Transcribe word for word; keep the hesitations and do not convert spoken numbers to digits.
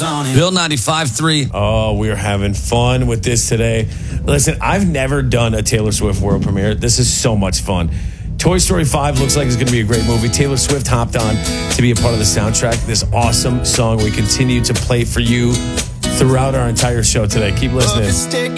Bill ninety-five three. Oh, we're having fun with this today. Listen, I've never done a Taylor Swift world premiere. This is so much fun. Toy Story five looks like it's going to be a great movie. Taylor Swift hopped on to be a part of the soundtrack. This awesome song we continue to play for you throughout our entire show today. Keep listening.